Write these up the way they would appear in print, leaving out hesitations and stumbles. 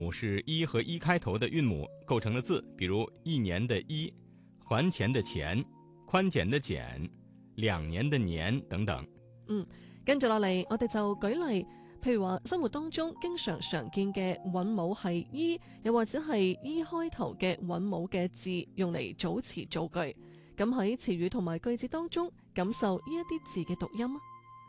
是一和一开头的韵母构成的字，比如一年的一、还錢的錢、寬簡的簡、2年的年等等。 跟住落嚟，我哋就舉例，譬如話生活當中經常見嘅韻母係一，又或者係一開頭嘅韻母嘅字，用嚟組詞造句。咁喺詞語同埋句子當中，感受呢一啲字嘅讀音啊。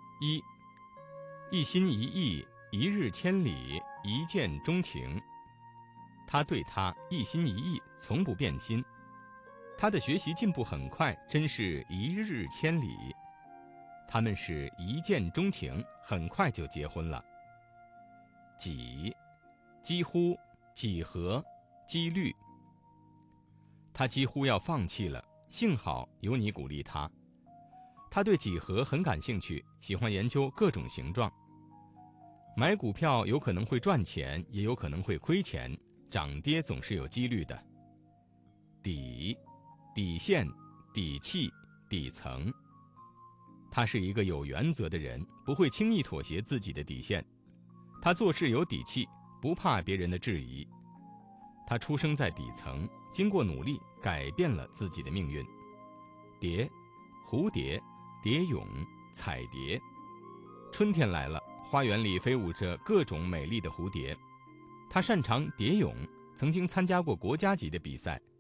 一心一意，一日千里，一見鍾情。他對他一心一意，從不變心。他的學習進步很快，真是一日千里。他們是一見鍾情，很快就結婚了。幾乎、幾何、幾率。他幾乎要放棄了，幸好有你鼓勵他。他對幾何很感興趣，喜歡研究各種形狀。買股票有可能會賺錢，也有可能會虧錢，漲跌總是有幾率的。底線、底氣、底層。他是一個有原則的人，不會輕易妥協自己的底線。他做事有底氣，不怕別人的質疑。他出生在底層，經過努力改變了自己的命運。蝶、蝴蝶、蝶蛹、彩蝶。春天來了，花園裡飛舞着各種美麗的蝴蝶。他擅長蝶蛹，曾經參加過國家級的比賽。